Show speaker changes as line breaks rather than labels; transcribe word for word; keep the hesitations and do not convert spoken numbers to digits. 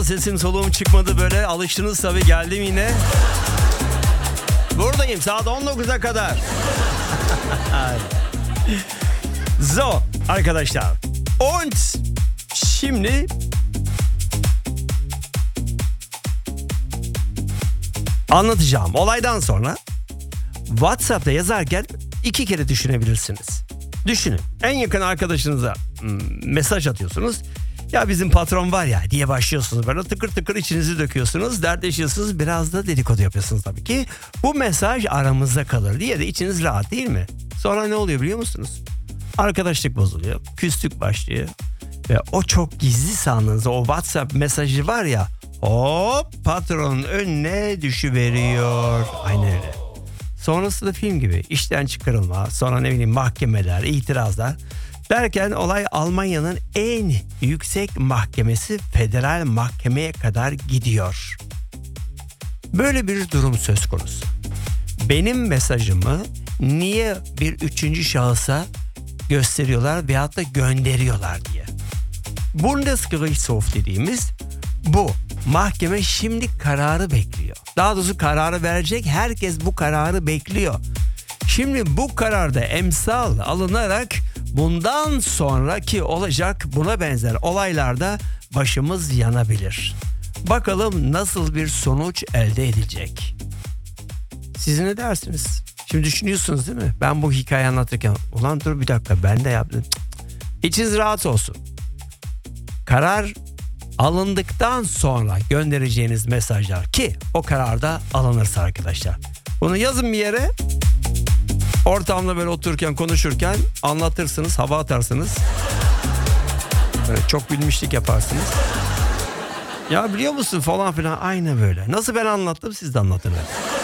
ama sesim soluğum çıkmadı böyle. Alıştınız tabii, geldim yine. Buradayım saat on dokuza kadar. So arkadaşlar. Und şimdi anlatacağım olaydan sonra WhatsApp'ta yazarken iki kere düşünebilirsiniz. Düşünün, en yakın arkadaşınıza mesaj atıyorsunuz. Ya bizim patron var ya diye başlıyorsunuz, böyle tıkır tıkır içinizi döküyorsunuz, dertleşiyorsunuz, biraz da dedikodu yapıyorsunuz tabii ki. Bu mesaj aramızda kalır diye de içiniz rahat, değil mi? Sonra ne oluyor biliyor musunuz? Arkadaşlık bozuluyor, küslük başlıyor ve o çok gizli sandığınız o WhatsApp mesajı var ya, hop patronun önüne düşüveriyor. Aynen öyle. Sonrası da film gibi, işten çıkarılma, sonra ne bileyim mahkemeler, itirazlar derken olay Almanya'nın en yüksek mahkemesi, federal mahkemeye kadar gidiyor. Böyle bir durum söz konusu. Benim mesajımı niye bir üçüncü şahısa gösteriyorlar veyahut da gönderiyorlar diye. Bundesgerichtshof dediğimiz bu. Mahkeme şimdi kararı bekliyor. Daha doğrusu kararı verecek, herkes bu kararı bekliyor. Şimdi bu kararda emsal alınarak bundan sonraki olacak buna benzer olaylarda başımız yanabilir. Bakalım nasıl bir sonuç elde edilecek. Siz ne dersiniz? Şimdi düşünüyorsunuz değil mi? Ben bu hikayeyi anlatırken ulan dur bir dakika ben de yaptım. İçiniz rahat olsun. Karar alındıktan sonra göndereceğiniz mesajlar, ki o kararda alınırsa arkadaşlar. Bunu yazın bir yere. Ortamda böyle otururken, konuşurken anlatırsınız, hava atarsınız. Böyle çok bilmişlik yaparsınız. Ya biliyor musun falan filan, aynı böyle. Nasıl ben anlattım siz de anlatın.